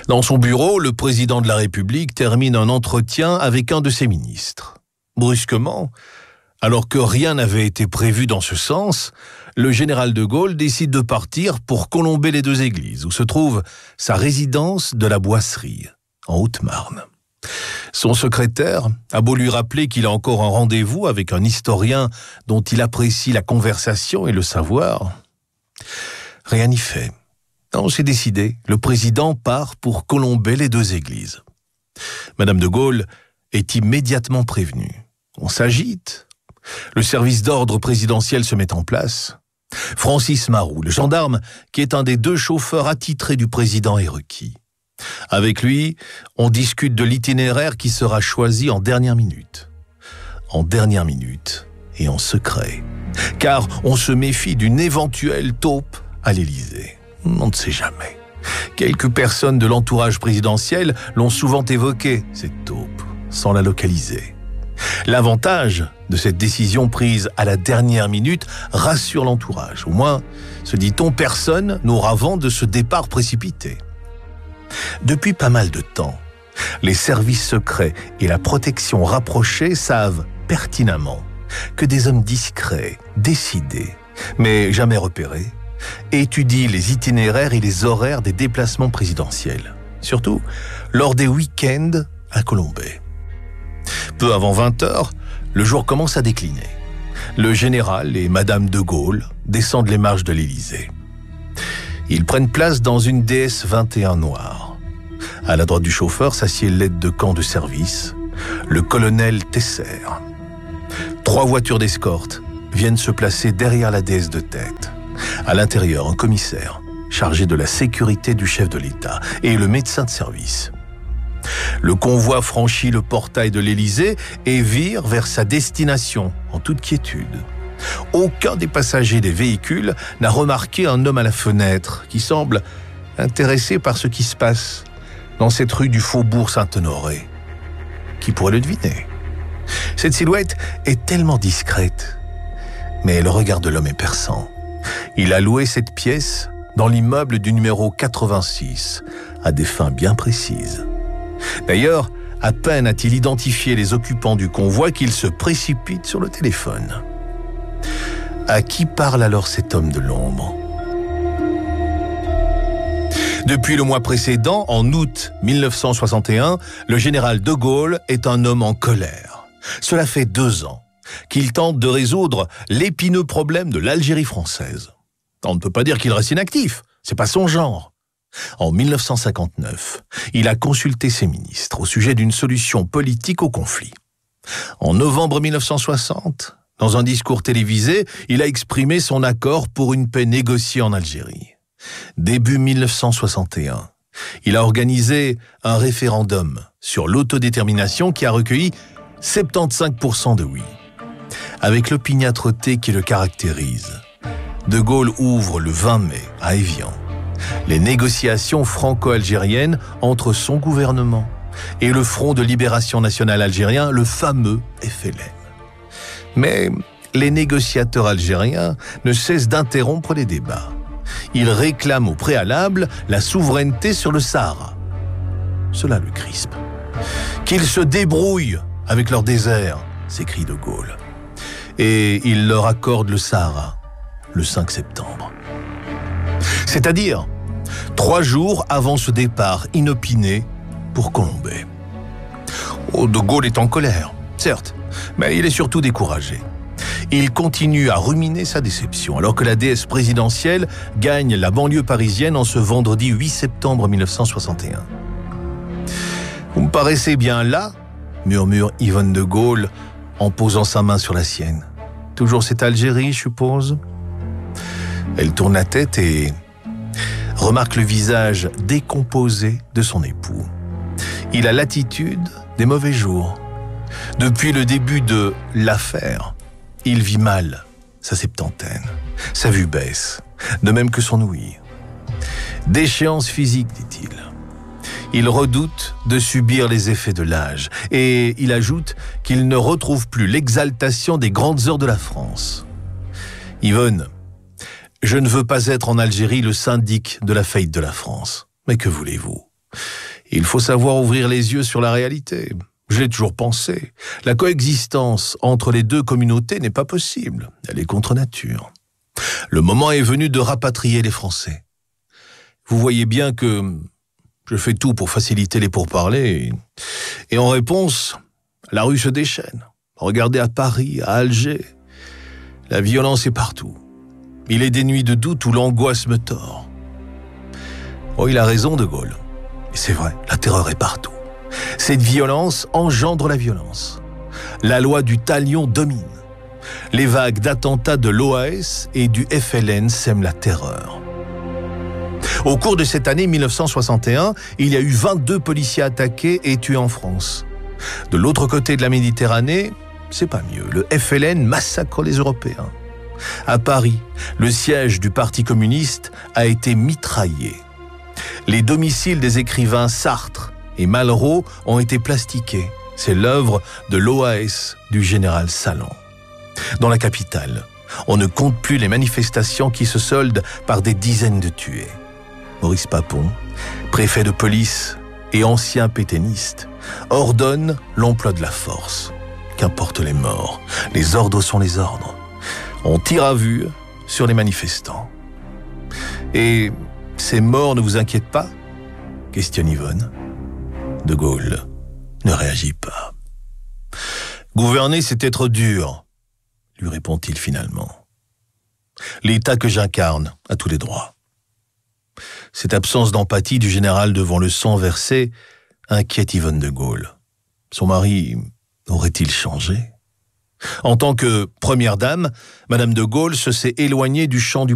Dans son bureau, le président de la République termine un entretien avec un de ses ministres. Brusquement, alors que rien n'avait été prévu dans ce sens, le général de Gaulle décide de partir pour Colomber les Deux Églises, où se trouve sa résidence de la Boisserie, en Haute-Marne. Son secrétaire a beau lui rappeler qu'il a encore un rendez-vous avec un historien dont il apprécie la conversation et le savoir, rien n'y fait. Non, c'est décidé, le président part pour Colomber les Deux Églises. Madame de Gaulle est immédiatement prévenue. On s'agite. Le service d'ordre présidentiel se met en place. Francis Maroux, le gendarme, qui est un des deux chauffeurs attitrés du président, est requis. Avec lui, on discute de l'itinéraire qui sera choisi en dernière minute. En dernière minute et en secret. Car on se méfie d'une éventuelle taupe à l'Élysée. On ne sait jamais. Quelques personnes de l'entourage présidentiel l'ont souvent évoqué, cette taupe, sans la localiser. L'avantage de cette décision prise à la dernière minute rassure l'entourage. Au moins, se dit-on, personne n'aura vent de ce départ précipité. Depuis pas mal de temps, les services secrets et la protection rapprochée savent pertinemment que des hommes discrets, décidés, mais jamais repérés, étudient les itinéraires et les horaires des déplacements présidentiels, surtout lors des week-ends à Colomber. Peu avant 20h, le jour commence à décliner. Le général et Madame de Gaulle descendent les marches de l'Élysée. Ils prennent place dans une DS 21 noire. À la droite du chauffeur s'assied l'aide de camp de service, le colonel Tesser. 3 voitures d'escorte viennent se placer derrière la DS de tête. À l'intérieur, un commissaire chargé de la sécurité du chef de l'État et le médecin de service. Le convoi franchit le portail de l'Élysée et vire vers sa destination en toute quiétude. Aucun des passagers des véhicules n'a remarqué un homme à la fenêtre qui semble intéressé par ce qui se passe dans cette rue du Faubourg Saint-Honoré. Qui pourrait le deviner? Cette silhouette est tellement discrète, mais le regard de l'homme est perçant. Il a loué cette pièce dans l'immeuble du numéro 86, à des fins bien précises. D'ailleurs, à peine a-t-il identifié les occupants du convoi qu'il se précipite sur le téléphone. À qui parle alors cet homme de l'ombre? Depuis le mois précédent, en août 1961, le général de Gaulle est un homme en colère. Cela fait 2 ans qu'il tente de résoudre l'épineux problème de l'Algérie française. On ne peut pas dire qu'il reste inactif, c'est pas son genre. En 1959, il a consulté ses ministres au sujet d'une solution politique au conflit. En novembre 1960, dans un discours télévisé, il a exprimé son accord pour une paix négociée en Algérie. Début 1961, il a organisé un référendum sur l'autodétermination qui a recueilli 75% de oui. Avec l'opiniâtreté qui le caractérise, De Gaulle ouvre le 20 mai à Évian les négociations franco-algériennes entre son gouvernement et le Front de libération nationale algérien, le fameux FLN. Mais les négociateurs algériens ne cessent d'interrompre les débats. Ils réclament au préalable la souveraineté sur le Sahara. Cela le crispe. Qu'ils se débrouillent avec leur désert, s'écrie De Gaulle. Et il leur accorde le Sahara le 5 septembre. C'est-à-dire 3 jours avant ce départ inopiné pour Colomber. Oh, De Gaulle est en colère, certes, mais il est surtout découragé. Il continue à ruminer sa déception, alors que la déesse présidentielle gagne la banlieue parisienne en ce vendredi 8 septembre 1961. « Vous me paraissez bien là ?» murmure Yvonne de Gaulle en posant sa main sur la sienne. « Toujours cette Algérie, je suppose ?» Elle tourne la tête et remarque le visage décomposé de son époux. Il a l'attitude des mauvais jours. Depuis le début de l'affaire, il vit mal sa septantaine. Sa vue baisse, de même que son ouïe. Déchéance physique, dit-il. Il redoute de subir les effets de l'âge et il ajoute qu'il ne retrouve plus l'exaltation des grandes heures de la France. Yvonne, je ne veux pas être en Algérie le syndic de la faillite de la France. Mais que voulez-vous? Il faut savoir ouvrir les yeux sur la réalité. Je l'ai toujours pensé. La coexistence entre les deux communautés n'est pas possible. Elle est contre nature. Le moment est venu de rapatrier les Français. Vous voyez bien que je fais tout pour faciliter les pourparlers. Et en réponse, la rue se déchaîne. Regardez à Paris, à Alger. La violence est partout. Il est des nuits de doute où l'angoisse me tord. Oh, il a raison, De Gaulle. Et c'est vrai, la terreur est partout. Cette violence engendre la violence. La loi du talion domine. Les vagues d'attentats de l'OAS et du FLN sèment la terreur. Au cours de cette année 1961, il y a eu 22 policiers attaqués et tués en France. De l'autre côté de la Méditerranée, c'est pas mieux. Le FLN massacre les Européens. À Paris, le siège du Parti communiste a été mitraillé. Les domiciles des écrivains Sartre et Malraux ont été plastiqués. C'est l'œuvre de l'OAS du général Salan. Dans la capitale, on ne compte plus les manifestations qui se soldent par des dizaines de tués. Maurice Papon, préfet de police et ancien pétainiste, ordonne l'emploi de la force. Qu'importe les morts, les ordres sont les ordres. On tire à vue sur les manifestants. Et ces morts ne vous inquiètent pas ? Questionne Yvonne. De Gaulle ne réagit pas. Gouverner, c'est être dur, lui répond-il finalement. L'État que j'incarne a tous les droits. Cette absence d'empathie du général devant le sang versé inquiète Yvonne de Gaulle. Son mari aurait-il changé ? En tant que première dame, Madame de Gaulle se s'est éloignée du champ du